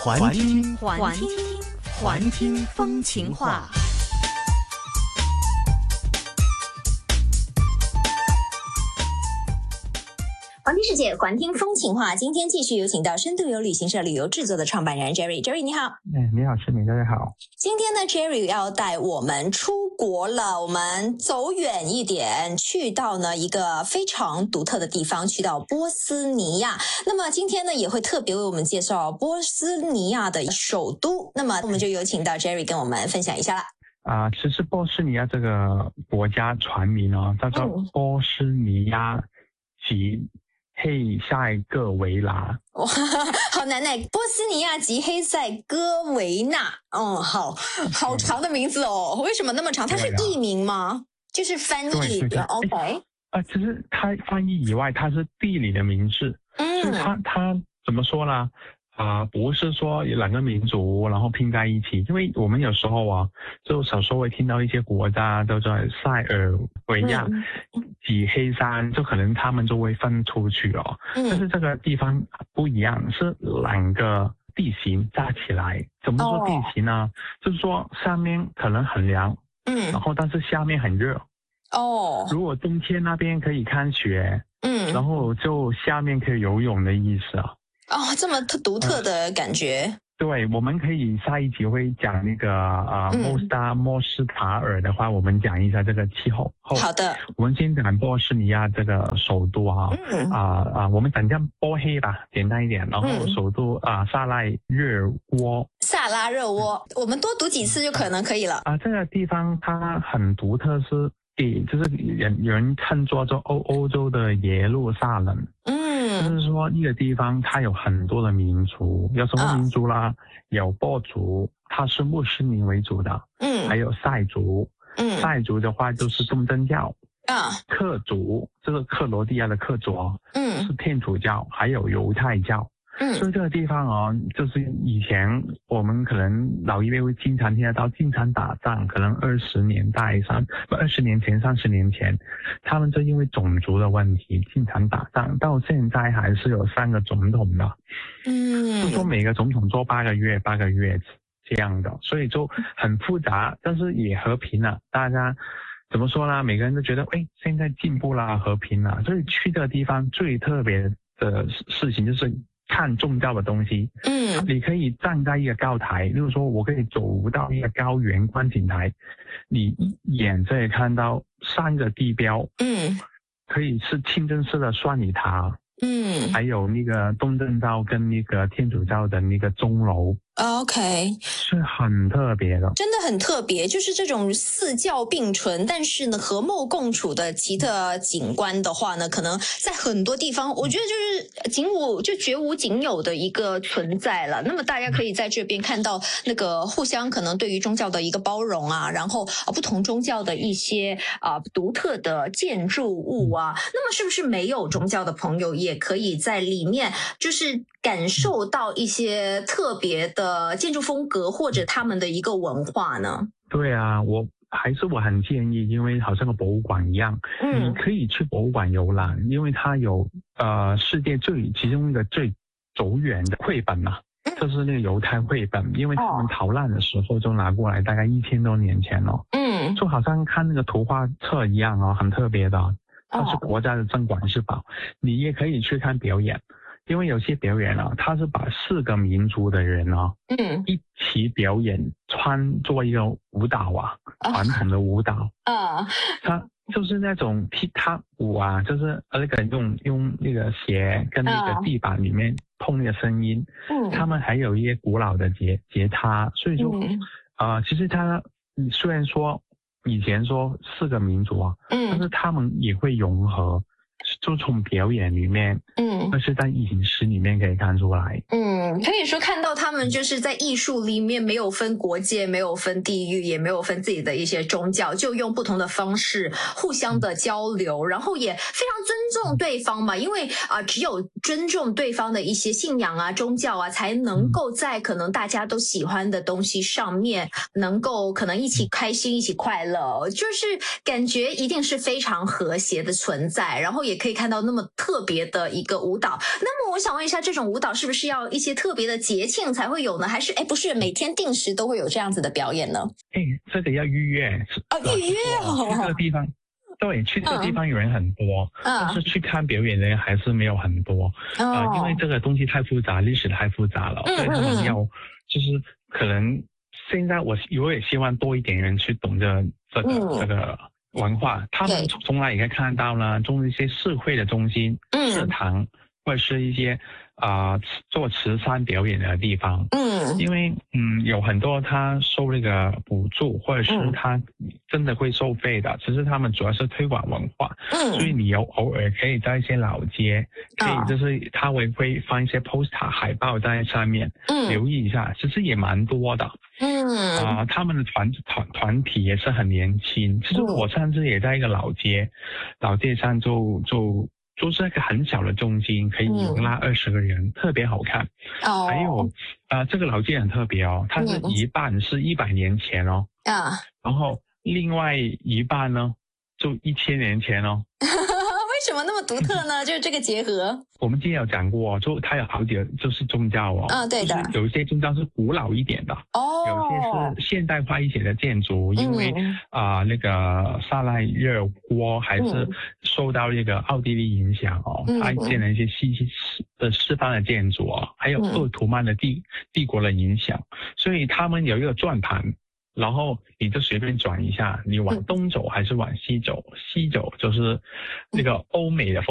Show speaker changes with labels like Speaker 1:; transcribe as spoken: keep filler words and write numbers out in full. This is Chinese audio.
Speaker 1: 环听环听环听风情话。
Speaker 2: 环听世界，环听风情话。今天继续有请到深度游旅行社旅游制作的创办人 Jerry。Jerry 你好。
Speaker 3: 哎，你好，诗敏，大家好。
Speaker 2: 今天呢 Jerry 要带我们出国了，我们走远一点，去到呢一个非常独特的地方，去到波斯尼亚。那么今天呢也会特别为我们介绍波斯尼亚的首都。那么我们就有请到 Jerry 跟我们分享一下啦。
Speaker 3: 啊、呃，其实波斯尼亚这个国家全名哦，叫做波斯尼亚及黑塞哥维那。
Speaker 2: 哇，好难耐！波斯尼亚及黑塞哥维那，嗯，好好长的名字哦。为什么那么长？它是译名吗？就是翻译的 ，OK。
Speaker 3: 啊、呃，其实它翻译以外，它是地理的名字。嗯，就它它怎么说呢？啊、呃，不是说有两个民族然后拼在一起，因为我们有时候啊，就小时候会听到一些国家叫做塞尔维亚及黑山，就可能他们就会分出去哦。嗯、但是这个地方不一样，是两个地形加起来。怎么说地形呢？哦、就是说上面可能很凉，嗯，然后但是下面很热。哦，如果冬天那边可以看雪，嗯，然后就下面可以游泳的意思啊。
Speaker 2: 哦，这么特独特的感觉。呃、
Speaker 3: 对，我们可以下一集会讲那个啊，莫斯达莫斯塔尔的话，我们讲一下这个气候。
Speaker 2: 好的，
Speaker 3: 我们先讲波斯尼亚这个首都哈，嗯啊啊，我们讲叫波黑吧，简单一点。然后首都啊，萨拉热窝。
Speaker 2: 萨拉热窝，我们多读几次就可能可以了。
Speaker 3: 啊，这个地方它很独特，是诶，就是人有人称作做欧欧洲的耶路撒冷。嗯。就是说一个地方它有很多的民族，有什么民族啦？嗯、有波族，它是穆斯林为主的，嗯，还有塞族，嗯，塞族的话就是东正教，啊，克族，这个克罗地亚的克族哦，嗯，是天主教，还有犹太教。嗯，所以这个地方哦，就是以前我们可能老一辈会经常听得到，经常打仗，可能二十年代三不二十年前、三十年前，他们就因为种族的问题经常打仗，到现在还是有三个总统的，嗯，就说每个总统做八个月、八个月这样的，所以就很复杂，但是也和平了，大家。怎么说呢？每个人都觉得，哎，现在进步啦，和平啦，所以去这个地方最特别的事情就是看宗教的东西。嗯，你可以站在一个高台，例如说我可以走到一个高原观景台，你一眼就可以看到三个地标。嗯，可以是清真寺的双礼塔。嗯，还有那个东正教跟那个天主教的那个钟楼。
Speaker 2: OK，
Speaker 3: 是很特别的，
Speaker 2: 真的很特别，就是这种四教并存，但是呢和睦共处的奇特景观的话呢，可能在很多地方，我觉得就是仅无就绝无仅有的一个存在了。那么大家可以在这边看到那个互相可能对于宗教的一个包容啊，然后啊不同宗教的一些啊独特的建筑物啊，那么是不是没有宗教的朋友也可以在里面就是感受到一些特别的呃，建筑风格或者他们的一个文化呢？
Speaker 3: 对啊，我还是我很建议，因为好像个博物馆一样，嗯，你可以去博物馆游览，因为它有呃世界最其中一个最走远的绘本嘛、啊，就是那个犹太绘本，因为他们逃难的时候就拿过来，大概一千多年前哦，嗯，就好像看那个图画册一样哦，很特别的，它是国家的镇馆之宝，你也可以去看表演。因为有些表演啊，他是把四个民族的人啊，嗯，一起表演，穿做一个舞蹈啊，传统的舞蹈啊，他就是那种踢踏舞啊，就是那个用用那个鞋跟那个地板里面碰那个声音，嗯，他们还有一些古老的节节他，所以说，嗯、呃，其实他虽然说以前说四个民族啊，嗯，但是他们也会融合。就从表演里面，嗯，但是在影视里面可以看出来，
Speaker 2: 嗯，可以说看到他们就是在艺术里面没有分国界，没有分地域，也没有分自己的一些宗教，就用不同的方式互相的交流，然后也非常尊重对方嘛，因为啊、呃，只有尊重对方的一些信仰啊、宗教啊，才能够在可能大家都喜欢的东西上面，能够可能一起开心、一起快乐，就是感觉一定是非常和谐的存在，然后也可以看到那么特别的一个舞蹈。那么我想问一下，这种舞蹈是不是要一些特别的节庆才会有呢？还是哎，不是每天定时都会有这样子的表演呢？
Speaker 3: 哎，这个要预约
Speaker 2: 哦，预约哦，
Speaker 3: 去这个地方。对，去这个地方有人很多，嗯、但是去看表演的人还是没有很多啊、哦呃，因为这个东西太复杂，历史太复杂了，嗯、所以他们要就是可能现在我我也希望多一点人去懂这这个、嗯、这个文化，他们从来也可以看到呢，从一些社会的中心、嗯、食堂或者是一些啊、呃、做慈善表演的地方，嗯，因为嗯有很多他收那个补助，或者是他真的会收费的，其实他们主要是推广文化，嗯，所以你有偶尔可以在一些老街，可以就是他会会放一些 poster 海报在上面，嗯，留意一下，其实也蛮多的，嗯啊、呃，他们的团团团体也是很年轻，其实我上次也在一个老街，老街上就就。就是一个很小的中心，可以容纳二十个人，嗯、特别好看。哦，还有，呃，这个老街很特别哦，它是一半是一百年前哦，啊、嗯，然后另外一半呢，就一千年前哦。
Speaker 2: 为什么那么独特呢？就是这个结合。
Speaker 3: 我们之前有讲过，就它有好几个就是宗教哦，嗯，对的，有一些宗教是古老一点的，哦，有些是现代化一些的建筑，因为啊、嗯呃、那个萨拉热窝还是受到那个奥地利影响哦，嗯、它建了一些西西的西方的建筑哦，还有鄂图曼的帝帝国的影响，所以他们有一个转盘。然后你就随便转一下，你往东走还是往西走？西走就是那个欧美的